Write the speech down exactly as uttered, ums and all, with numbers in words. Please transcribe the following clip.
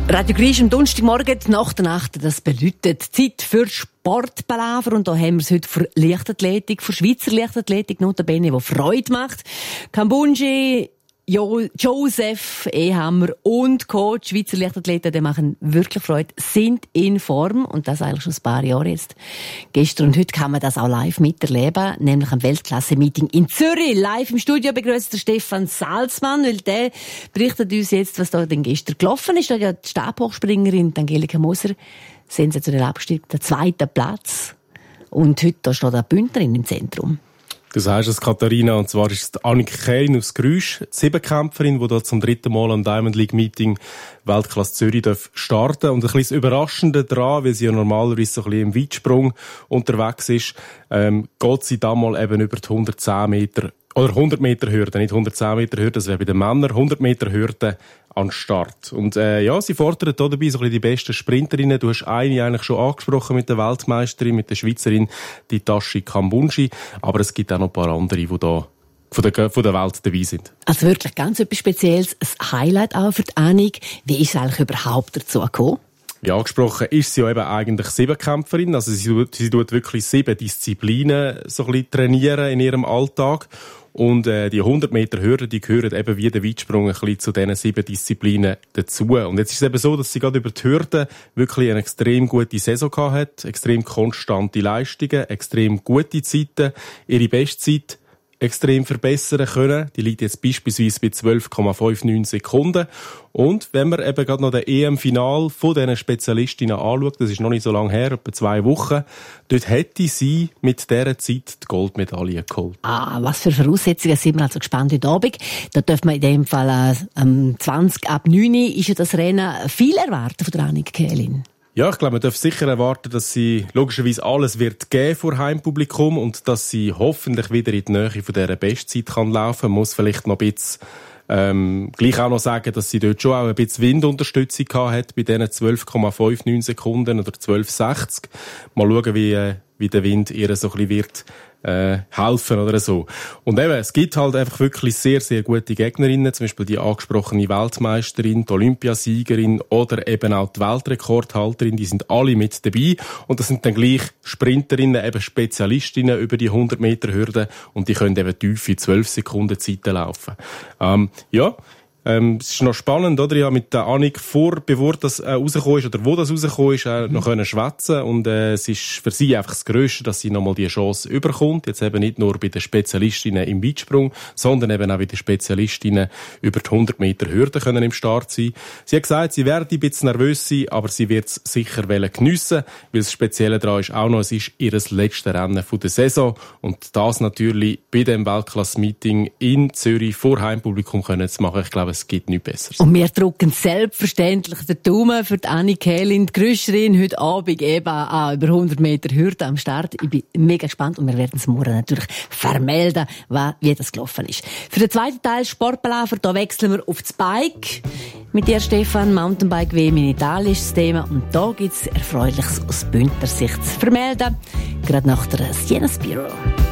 Radio Grisch am Donnerstagmorgen, nach der Nacht, das beläutet Zeit für Sportpalaver. Und da haben wir es heute für Leichtathletik, für Schweizer Leichtathletik, notabene, die Freude macht. Kambunji, jo- Joseph Ehammer und Coach, Schweizer Leichtathleten, die machen wirklich Freude, sind in Form. Und das eigentlich schon ein paar Jahre jetzt. Gestern und heute kann man das auch live miterleben, nämlich am Weltklasse-Meeting in Zürich. Live im Studio begrüßt der Stefan Salzmann, weil der berichtet uns jetzt, was da denn gestern gelaufen ist. Da hat ja die Stabhochspringerin Angelika Moser, sensationell abgestiegen, der zweite Platz. Und heute da steht eine Bündnerin im Zentrum. Du sagst es, Katharina, und zwar ist es Annik Kählin aus Grüsch, die Siebenkämpferin, die da zum dritten Mal am Diamond League Meeting Weltklasse Zürich starten darf. Und ein bisschen das Überraschende daran, weil sie ja normalerweise so ein bisschen im Weitsprung unterwegs ist, ähm, geht sie da mal eben über die hundertzehn Meter, oder hundert Meter Hürde, nicht hundertzehn Meter Hürde, das wäre bei den Männern, hundert Meter Hürde an den Start. Und äh, ja, sie fordert hier dabei so ein bisschen die besten Sprinterinnen. Du hast eine eigentlich schon angesprochen mit der Weltmeisterin, mit der Schweizerin, die Tashi Kambunji. Aber es gibt auch noch ein paar andere, die da von der, von der Welt dabei sind. Also wirklich ganz etwas Spezielles, ein Highlight auch für die Annik. Wie ist es eigentlich überhaupt dazu gekommen? Ja, angesprochen ist sie ja eben eigentlich Siebenkämpferin. Also sie tut, sie tut wirklich sieben Disziplinen so ein bisschen trainieren in ihrem Alltag. Und äh, die hundert Meter Hürde, die gehören eben wie der Weitsprung ein bisschen zu diesen sieben Disziplinen dazu. Und jetzt ist es eben so, dass sie gerade über die Hürde wirklich eine extrem gute Saison gehabt hat, extrem konstante Leistungen, extrem gute Zeiten, ihre Bestzeit extrem verbessern können. Die liegt jetzt beispielsweise bei zwölf Komma neunundfünfzig Sekunden. Und wenn man eben gerade noch den E M-Final von diesen Spezialistinnen anschaut, das ist noch nicht so lange her, etwa zwei Wochen, dort hätte sie mit dieser Zeit die Goldmedaille geholt. Ah, was für Voraussetzungen, sind wir also gespannt heute Abend. Da dürfen wir in dem Fall äh, um zwanzig ab neun ist ja das Rennen viel erwarten von der Annik Kählin. Ja, ich glaube, man darf sicher erwarten, dass sie logischerweise alles wird geben vor Heimpublikum und dass sie hoffentlich wieder in die Nähe von dieser Bestzeit kann laufen. Man muss vielleicht noch ein bisschen ähm, gleich auch noch sagen, dass sie dort schon auch ein bisschen Windunterstützung gehabt hat bei diesen zwölf Komma neunundfünfzig Sekunden oder zwölf Komma sechzig. Mal schauen, wie, äh, wie der Wind ihr so ein bisschen wird äh, helfen oder so. Und eben, es gibt halt einfach wirklich sehr, sehr gute Gegnerinnen, zum Beispiel die angesprochene Weltmeisterin, die Olympiasiegerin oder eben auch die Weltrekordhalterin, die sind alle mit dabei. Und das sind dann gleich Sprinterinnen, eben Spezialistinnen über die hundert Meter Hürde und die können eben tiefe zwölf Sekunden Zeiten laufen. Ähm, ja, Ähm, es ist noch spannend, oder? Ja, mit der Annik vor, bevor das äh, rausgekommen ist, oder wo das rausgekommen ist, äh, noch können schwätzen. Und äh, es ist für sie einfach das Grösste, dass sie nochmal die Chance überkommt. Jetzt eben nicht nur bei den Spezialistinnen im Weitsprung, sondern eben auch bei den Spezialistinnen über die hundert Meter Hürde können im Start sein. Sie hat gesagt, sie werde ein bisschen nervös sein, aber sie wird es sicher geniessen, weil das Spezielle daran ist auch noch, es ist ihr letztes Rennen von der Saison. Und das natürlich bei dem Weltklasse-Meeting in Zürich vor Heimpublikum können zu machen. Ich glaube, es gibt nichts Besseres. Und wir drücken selbstverständlich den Daumen für die Annik Kählin, die Grüscherin, heute Abend eben auch über hundert Meter Hürde am Start. Ich bin mega gespannt und wir werden es morgen natürlich vermelden, wie das gelaufen ist. Für den zweiten Teil Sportpalaver, da wechseln wir auf das Bike. Mit dir, Stefan, Mountainbike W M in Italien ist das Thema. Und da gibt es Erfreuliches aus Bündner Sicht zu vermelden. Gerade nach der Siena Spiro.